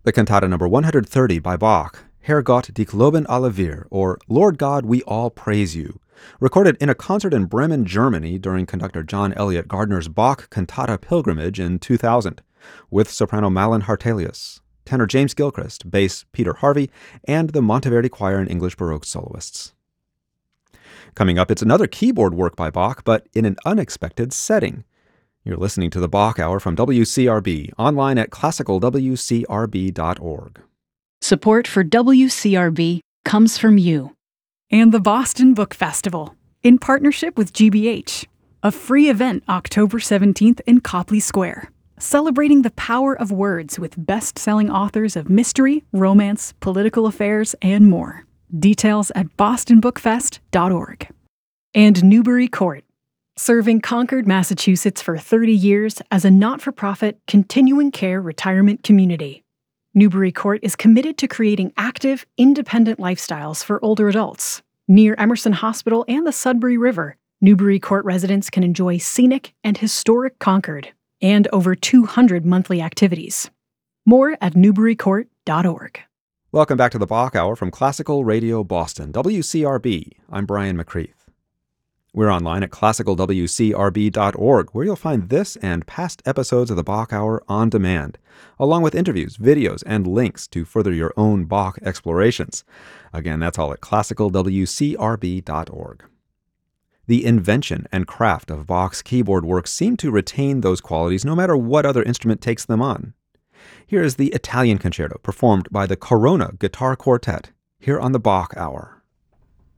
The cantata number 130 by Bach, Herrgott dich loben alle wir, or Lord God, we all praise you, recorded in a concert in Bremen, Germany during conductor John Elliott Gardner's Bach Cantata Pilgrimage in 2000, with soprano Malin Hartelius, tenor James Gilchrist, bass Peter Harvey, and the Monteverdi Choir and English Baroque soloists. Coming up, it's another keyboard work by Bach, but in an unexpected setting. You're listening to the Bach Hour from WCRB, online at classicalwcrb.org. Support for WCRB comes from you. And the Boston Book Festival, in partnership with GBH, a free event October 17th in Copley Square, celebrating the power of words with best-selling authors of mystery, romance, political affairs, and more. Details at bostonbookfest.org. And Newbury Court, serving Concord, Massachusetts for 30 years as a not-for-profit, continuing care retirement community. Newbury Court is committed to creating active, independent lifestyles for older adults. Near Emerson Hospital and the Sudbury River, Newbury Court residents can enjoy scenic and historic Concord, and over 200 monthly activities. More at newburycourt.org. Welcome back to the Bach Hour from Classical Radio Boston, WCRB. I'm Brian McCreath. We're online at classicalwcrb.org, where you'll find this and past episodes of the Bach Hour on demand, along with interviews, videos, and links to further your own Bach explorations. Again, that's all at classicalwcrb.org. The invention and craft of Bach's keyboard works seem to retain those qualities no matter what other instrument takes them on. Here is the Italian Concerto, performed by the Corona Guitar Quartet, here on the Bach Hour.